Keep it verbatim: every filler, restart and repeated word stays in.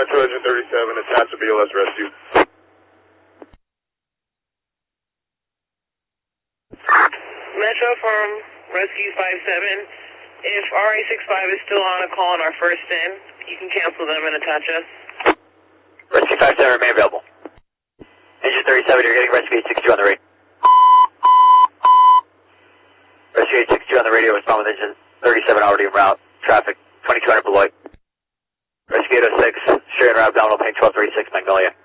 Metro Engine thirty-seven, attached to B L S rescue. Metro from Rescue five seven. If R A sixty-five is still on a call on our first in, you can cancel them and attach us. Rescue five seven, remain available. Engine thirty-seven, you're getting Rescue eight sixty-two on the radio. Rescue eight sixty-two on the radio, respond with engine thirty-seven already en route. Traffic twenty-two hundred Beloit. Rescue eight oh six, straight en route, abdominal pain twelve thirty-six, Magnolia.